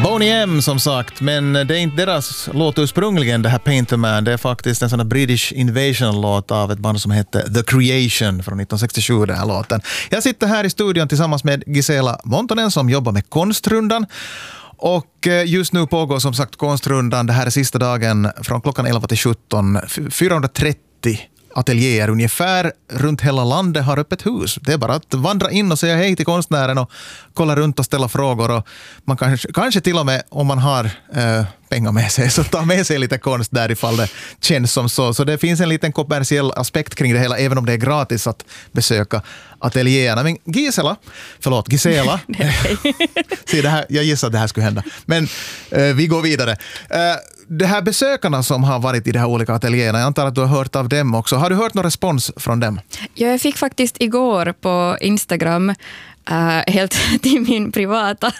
Boney M som sagt, men det är inte deras låt ursprungligen, det här Painter Man. Det är faktiskt en sån här British Invasion-låt av ett band som heter The Creation från 1967, den här låten. Jag sitter här i studion tillsammans med Gisela Montonen som jobbar med Konstrundan. Och just nu pågår som sagt Konstrundan. Det här är sista dagen från klockan 11 till 17. 430 ateljéer ungefär runt hela landet har öppet hus. Det är bara att vandra in och säga hej till konstnären och kolla runt och ställa frågor. Och man kanske till och med, om man har pengar med sig, så ta med sig lite konst där ifall det känns som så. Så det finns en liten kommersiell aspekt kring det hela, även om det är gratis att besöka ateljéerna. Men Gisela. Se, det här, jag gissar att det här skulle hända. Men vi går vidare. Det här besökarna som har varit i de här olika ateljéerna, jag antar att du har hört av dem också. Har du hört någon respons från dem? Ja, jag fick faktiskt igår på Instagram helt till min privata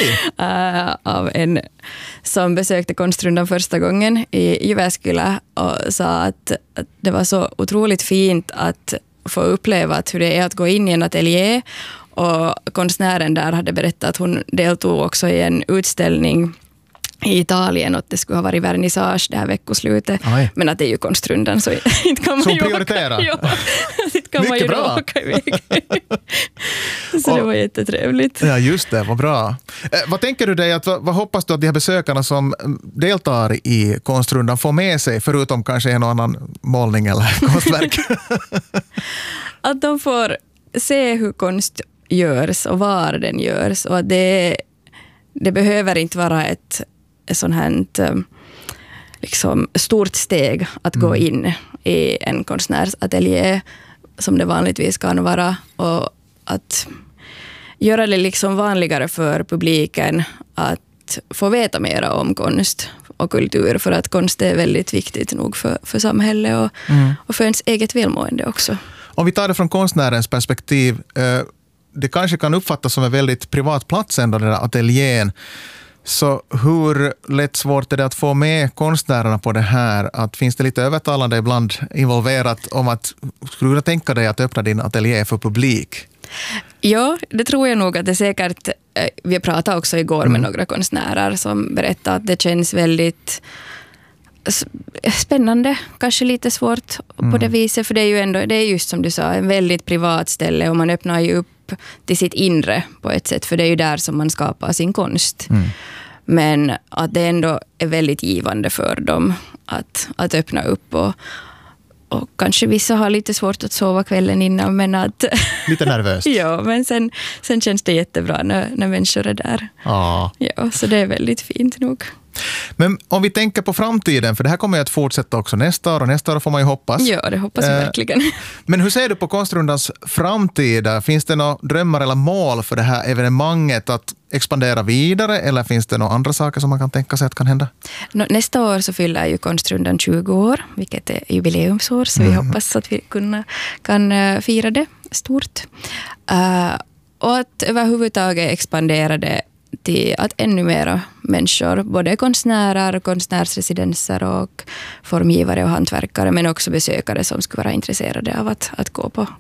av en som besökte Konstrundan första gången i Jyväskylä och sa att det var så otroligt fint att få uppleva hur det är att gå in i en ateljé, och konstnären där hade berättat att hon deltog också i en utställning i Italien och att det skulle ha varit vernissage det här veckoslutet. Men att det är ju Konstrundan, så inte kan man ju prioritera. Inte kan man ju åka iväg. Så det var jättetrevligt. Ja, just det, vad bra. Vad tänker du dig, vad hoppas du att de här besökarna som deltar i Konstrundan får med sig, förutom kanske en och annan målning eller konstverk? Att de får se hur konst görs och var den görs, och att det behöver inte vara ett sånt här liksom stort steg att gå in i en konstnärsateljé som det vanligtvis kan vara, och att göra det liksom vanligare för publiken att få veta mer om konst och kultur, för att konst är väldigt viktigt nog för samhället och för ens eget välmående också. Om vi tar det från konstnärens perspektiv, det kanske kan uppfattas som en väldigt privat plats ändå, den där ateljén. Så hur lätt svårt är det att få med konstnärerna på det här? Att finns det lite övertalande ibland involverat om att skulle du tänka dig att öppna din ateljé för publik? Ja, det tror jag nog att det säkert. Vi pratade också igår med några konstnärer som berättade att det känns väldigt spännande, kanske lite svårt på det viset, för det är ju ändå, det är just som du sa, en väldigt privat ställe, och man öppnar ju upp till sitt inre på ett sätt, för det är ju där som man skapar sin konst. Men att det ändå är väldigt givande för dem att öppna upp, och kanske vissa har lite svårt att sova kvällen innan, men att lite nervöst. Ja, men sen känns det jättebra när människor är där. Ja, så det är väldigt fint nog. Men om vi tänker på framtiden, för det här kommer ju att fortsätta också nästa år, och nästa år får man ju hoppas. Ja, det hoppas jag verkligen. Men hur ser du på Konstrundans framtid? Finns det några drömmar eller mål för det här evenemanget, att expandera vidare, eller finns det några andra saker som man kan tänka sig att kan hända? Nästa år så fyller ju Konstrundan 20 år, vilket är jubileumsår, så vi hoppas att vi kan fira det stort. Och att överhuvudtaget expandera det till att ännu mera människor, både konstnärer, konstnärsresidenser och formgivare och hantverkare, men också besökare som skulle vara intresserade av att gå på